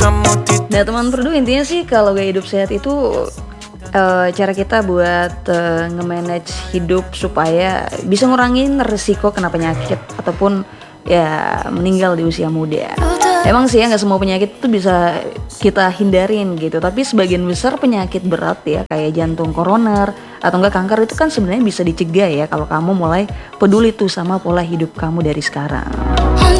Nah teman Perdu, intinya sih kalau gaya hidup sehat itu cara kita buat nge-manage hidup supaya bisa ngurangin resiko kena penyakit ataupun ya meninggal di usia muda. Emang sih ya nggak semua penyakit itu bisa kita hindarin gitu, tapi sebagian besar penyakit berat ya kayak jantung koroner atau enggak kanker itu kan sebenarnya bisa dicegah ya kalau kamu mulai peduli tuh sama pola hidup kamu dari sekarang.